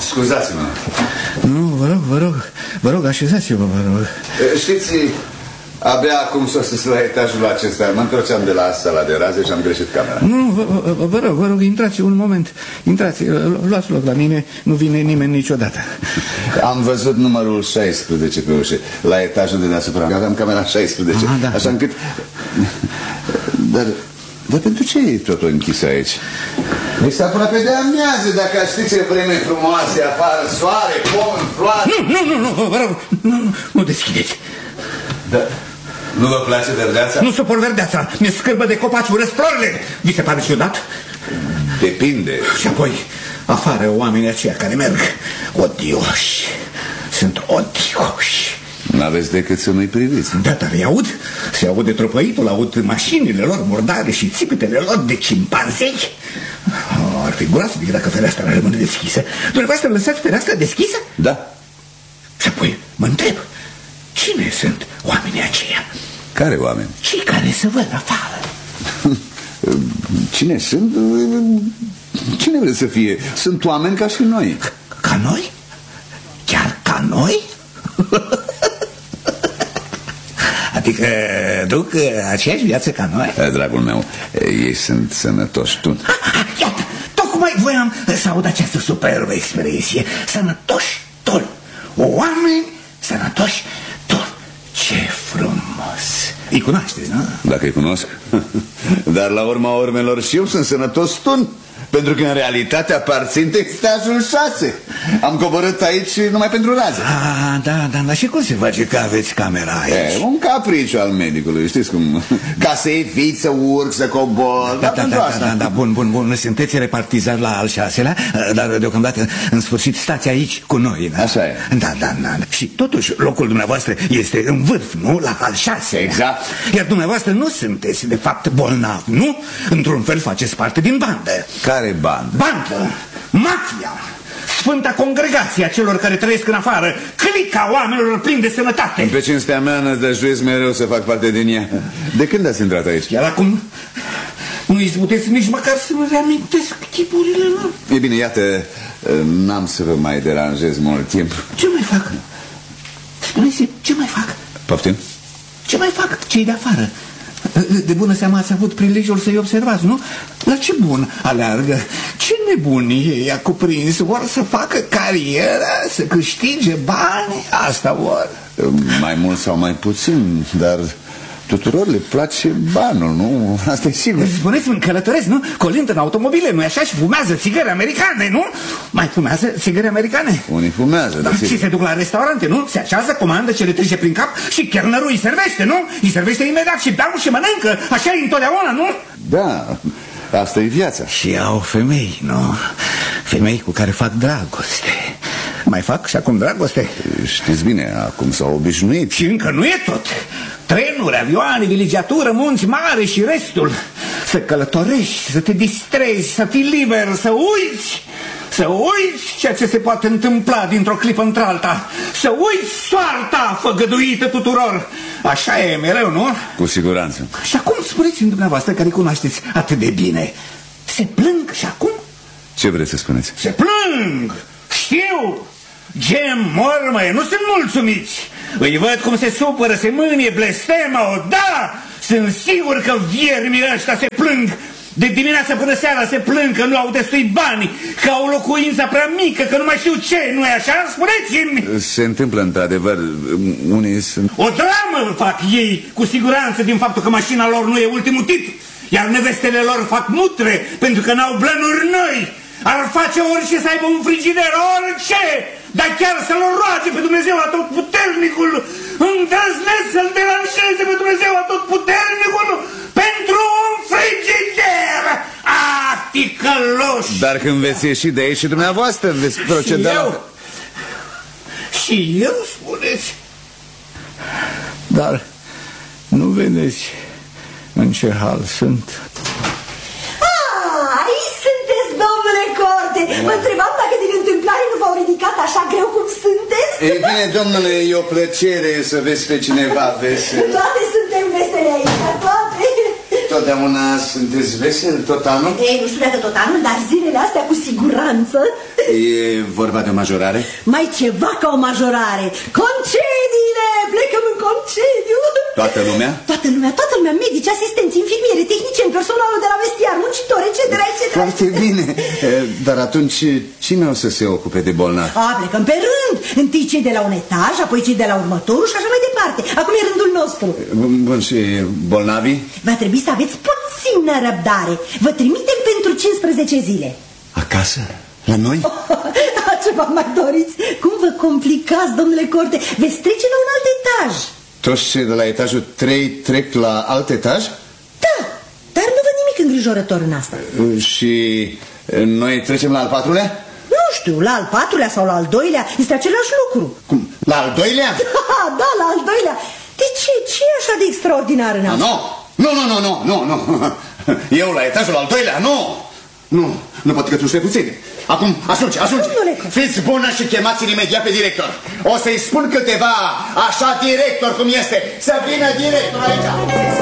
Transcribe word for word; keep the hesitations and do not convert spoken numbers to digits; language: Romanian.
Scuzați-mă. Nu, vă rog, vă rog, vă rog, așezați-vă, vă rog. Știți, abia acum sosesc la etajul acesta. Mă întorceam de la sala de raze și am greșit camera. Nu, vă, vă, vă rog, vă rog, intrați un moment. Intrați, luați loc la mine, nu vine nimeni niciodată. Am văzut numărul șaisprezece pe ușă, la etajul de deasupra. Aveam camera șaisprezece, Aha, da, așa da. încât... Dar, dar pentru ce e totul închis aici? Este aproape de amiază, dacă știți ce vreme frumoase afară, soare, pom, floare... Nu, nu, nu, nu, vă rog, nu, nu, nu deschideți. Da. Nu vă place verdeața? Nu suport verdeața, mi-e scârbă de copaci, urăsc florile. Vi se pare ciudat? Depinde. Și apoi, afară, oamenii aceia care merg odioși. Sunt odioși. N-aveți decât să nu-i priviți. Da, dar îi aud, se aude tropăitul, aud mașinile lor murdare și țipetele lor de cimpanzei. Oh, ar fi groaznic dacă fereastra rămâne deschisă. Dumneavoastră lăsați fereastra deschisă? Da. Și apoi mă întreb, cine sunt oamenii aceia? Care oameni? Cei care se văd afară. Cine sunt? Cine vreți să fie? Sunt oameni ca și noi. Ca noi? Chiar ca noi? Adică duc aceeași viață ca noi? Dragul meu, ei sunt sănătoși. Tu? Iată, tocmai voiam să aud această superbă expresie. Sănătoși tot. Oameni sănătoși tot. Ce frumos. Îi cunoașteți, nu? Dacă îi cunosc. Dar la urma urmelor și eu sunt sănătos tun. Pentru că în realitate aparțin etajul șase. Am coborât aici numai pentru raze. Ah, da, da, dar și cum se face că aveți camera aici? E, un capriciu al medicului, știți cum? Ca să evit să urc, să cobor. Da, da, da, da, da, da, bun, bun, bun. Sunteți repartizat la al șaselea, dar deocamdată, în sfârșit, stați aici cu noi, da? Așa e. Da, da, da. Și totuși, locul dumneavoastră este în vârf, nu? La al șaselea. Exact. Iar dumneavoastră nu sunteți, de fapt, bolnav, nu? Într-un fel faceți parte din bandă. Care bandă? Bandă, mafia, sfânta congregație a celor care trăiesc în afară, clica oamenilor plini de sănătate. Pe cinstea mea nădăjduiesc mereu să fac parte din ea. De când ați intrat aici? Iar acum nu izbuteți nici măcar să mă reamintesc chipurile lor. E bine, iată, n-am să vă mai deranjez mult timp. Ce mai fac? Spuneți, ce mai fac? Poftim? Ce mai fac cei de afară? De bună seamă ați avut prilejul să-i observați, nu? La ce bun aleargă? Ce nebuni ei a cuprins? Vor să facă carieră, să câștige bani? Asta vor. Mai mult sau mai puțin, dar tuturor le place banul, nu? Asta e sigur. Spuneți-mi, călătoresc, nu? Colind în automobile, nu-i așa? Și fumează țigări americane, nu? Mai fumează țigări americane? Unii fumează, dar și se duc la restaurante, nu? Se așează, comandă ce le trece prin cap și chelnerul îi servește, nu? Îi servește imediat și beau și mănâncă. Așa e întotdeauna, nu? Da, asta e viața. Și au femei, nu? Femei cu care fac dragoste. Mai fac și acum dragoste? Știți bine, acum s-au obișnuit. Și încă nu e tot. Trenuri, avioane, viligiatură, munți mari și restul. Să călătorești, să te distrezi, să fii liber, să uiți. Să uiți ceea ce se poate întâmpla dintr-o clipă într-alta. Să uiți soarta făgăduită tuturor. Așa e mereu, nu? Cu siguranță. Și acum spuneți-mi dumneavoastră, care cunoașteți atât de bine, se plâng și acum? Ce vreți să spuneți? Se plâng, știu. Gem, mormăie, nu sunt mulțumiți. Îi văd cum se supără, se mânie, blestemă. Da, sunt sigur că viermii ăștia se plâng. De dimineața până seara se plâng că nu au destui bani, că au locuința prea mică, că nu mai știu ce, nu-i așa? Spuneți-mi! Se întâmplă într-adevăr, unii sunt... O dramă fac ei, cu siguranță, din faptul că mașina lor nu e ultimul tip. Iar nevestele lor fac mutre, pentru că n-au blănuri noi. Ar face orice să aibă un frigider, orice! Dar chiar să-l roage pe Dumnezeu Atotputernicul, îndrăznesc să-l deranjeze pe Dumnezeu Atotputernicul pentru un frigider! Ah, ticăloși! Dar când veți ieși de aici și dumneavoastră veți proceda... Și eu? Și eu, spuneți? Dar nu vedeți în ce hal sunt? Ah, aici sunteți, domnule Corte! Mă întrebam dacă din întâmplare nu v-au ridicat așa greu cum sunteți? Ei bine, domnule, e o plăcere să vezi pe cineva vesel. Toate suntem vesele aici, toate! Totdeauna sunteți vesel tot anul? Ei, nu știu dacă tot anul, dar zilele astea cu siguranță. E vorba de o majorare? Mai ceva ca o majorare. Concediile! Plecăm în concediu. Toată lumea? Toată lumea, toată lumea, medici, asistenți, infirmiere, tehnicieni, personalul de la vestiar, muncitori, et cetera, et cetera. Foarte bine. Dar atunci cine o să se ocupe de bolnavi? A, plecăm pe rând. Întâi cei de la un etaj, apoi cei de la următorul și așa mai departe. Acum e rândul nostru. Bun, și bolnavii? Va trebui să aveți puțină răbdare. Vă trimitem pentru cincisprezece zile. Acasă? La noi? Ce vă mai doriți? Cum vă complicați, domnule Corte? Veți trece la un alt etaj. Toți cei de la etajul trei trec la alt etaj? Da, dar nu văd nimic îngrijorător în asta. Și noi trecem la al patrulea? Nu știu, la al patrulea sau la al doilea este același lucru. Cum? La al doilea? Da, da, la al doilea. De ce? Ce e așa de extraordinar în asta? Nu, nu, nu, nu, nu, nu, nu. Eu la etajul al doilea, nu. Nu, nu pot că tu știi puțin. Acum, ajunge, ajunge. Fiți bună și chemați-l imediat pe director. O să-i spun câteva, așa director cum este. Să vină director aici.